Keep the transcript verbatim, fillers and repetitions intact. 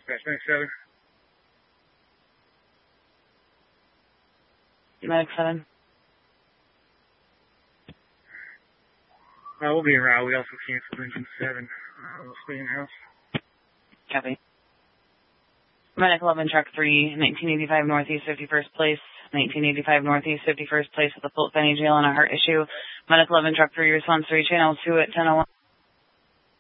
Dispatch ninety-seven. Medic seven. Uh, we'll be en route. We also canceled engine seven. Uh, we'll stay in house. Copy. Medic eleven, truck three, nineteen eighty-five Northeast fifty-first Place, nineteen eighty-five Northeast fifty-first Place with a full Fanny jail and a heart issue. Medic eleven, truck three, response three, channel two at ten oh one.